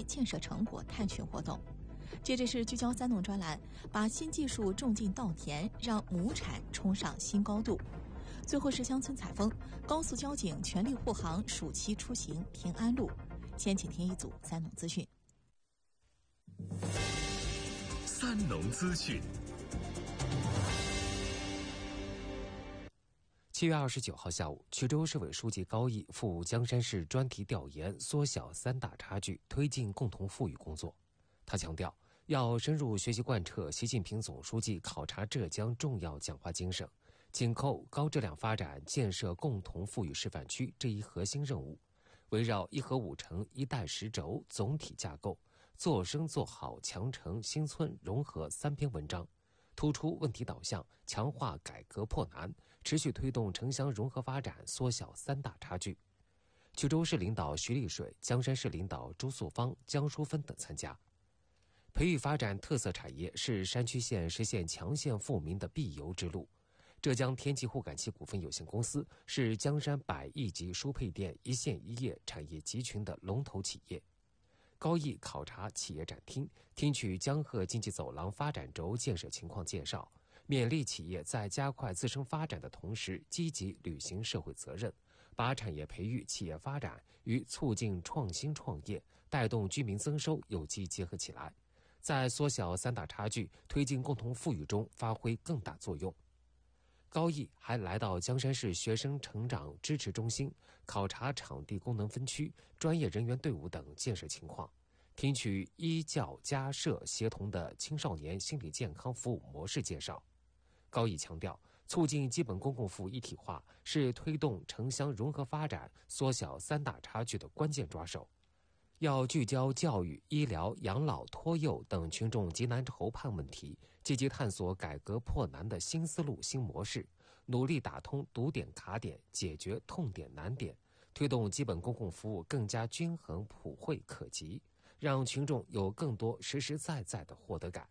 建设成果探寻活动。接着是聚焦三农专栏，把新技术种进稻田，让亩产冲上新高度。最后是乡村采风，高速交警全力护航暑期出行平安路。先请听一组三农资讯。 三农资讯。 7月29号下午，衢州市委书记高毅赴江山市专题调研缩小三大差距，推进共同富裕工作。他强调，要深入学习贯彻习近平总书记考察浙江重要讲话精神，紧扣高质量发展建设共同富裕示范区这一核心任务，围绕一核五城一带十轴总体架构，做深做好强城新村融合三篇文章，突出问题导向，强化改革破难，持续推动城乡融合发展，缩小三大差距。衢州市领导徐立水、江山市领导朱素芳、江淑芬等参加。培育发展特色产业是山区县实现强县富民的必由之路。浙江天齐沪感器股份有限公司是江山100亿级输配电一线一业产业集群的龙头企业。高毅考察企业展厅，听取江河经济走廊发展轴建设情况介绍，勉励企业在加快自身发展的同时，积极履行社会责任，把产业培育、企业发展与促进创新创业、带动居民增收有机结合起来，在缩小三大差距、推进共同富裕中发挥更大作用。高毅还来到江山市学生成长支持中心，考察场地功能分区、专业人员队伍等建设情况，听取医教家社协同的青少年心理健康服务模式介绍。高毅强调，促进基本公共服务一体化是推动城乡融合发展、缩小三大差距的关键抓手。要聚焦教育、医疗、养老、托幼等群众急难愁盼问题，积极探索改革破难的新思路、新模式，努力打通堵点卡点，解决痛点难点，推动基本公共服务更加均衡、普惠、可及，让群众有更多实实在在的获得感。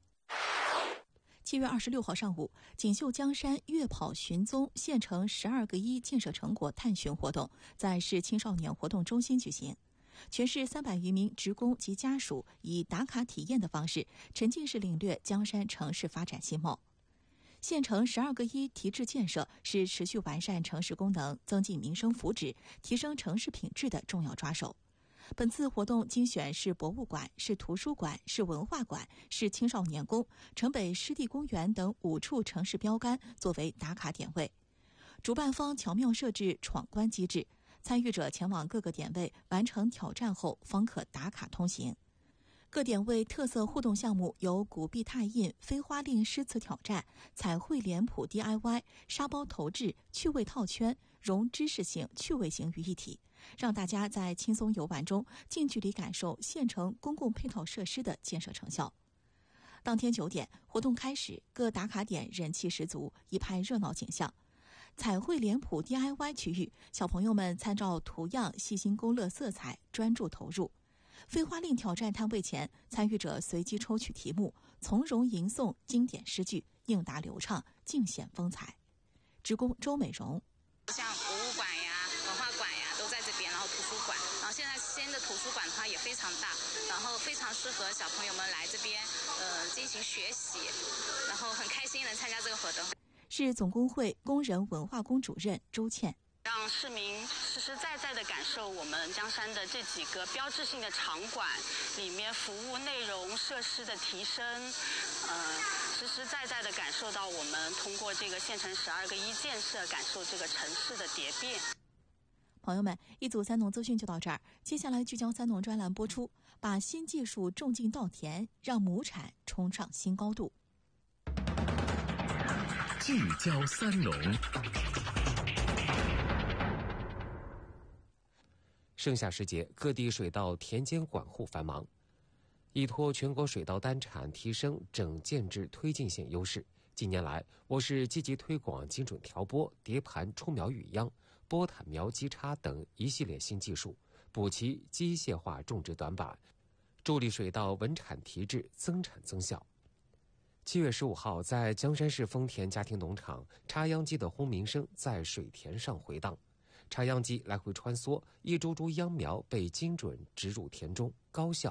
7月26号上午，锦绣江山月跑寻踪县城12个一建设成果探寻活动在市青少年活动中心举行。全市300余名职工及家属以打卡体验的方式，沉浸式领略江山城市发展新貌。县城12个一提质建设是持续完善城市功能、增进民生福祉、提升城市品质的重要抓手。本次活动精选市博物馆、市图书馆、市文化馆、市青少年宫、城北湿地公园等5处城市标杆作为打卡点位。主办方巧妙设置闯关机制，参与者前往各个点位完成挑战后方可打卡通行。各点位特色互动项目有古币拓印、飞花令诗词挑战、彩绘脸谱 DIY、沙包投掷、趣味套圈，融知识性、趣味性于一体，让大家在轻松游玩中近距离感受县城公共配套设施的建设成效。当天9点，活动开始，各打卡点人气十足，一派热闹景象。彩绘脸谱 DIY 区域，小朋友们参照图样细心勾勒色彩，专注投入。飞花令挑战摊位前，参与者随机抽取题目，从容吟诵经典诗句，应答流畅，尽显风采。职工周美荣： 像博物馆呀、文化馆呀都在这边，然后图书馆，然后现在新的图书馆它也非常大，然后非常适合小朋友们来这边进行学习，然后很开心能参加这个活动。 市总工会工人文化宫主任周倩： 让市民实实在在地感受我们江山的这几个标志性的场馆里面服务内容设施的提升，实实在在地感受到我们通过这个县城12个一建设，感受这个城市的蝶变。 朋友们，一组三农资讯就到这儿，接下来聚焦三农专栏播出，把新技术种进稻田，让亩产冲上新高度。 聚焦三农。 盛夏时节，各地水稻田间管护繁忙，依托全国水稻单产提升整建制推进性优势，近年来，我市积极推广精准调播、叠盘出苗育秧、播坦苗基插等一系列新技术，补齐机械化种植短板，助力水稻稳产提质、增产增效。7月15号，在江山市丰田家庭农场，插秧机的轰鸣声在水田上回荡，插秧机来回穿梭，一株株秧苗被精准植入田中，高效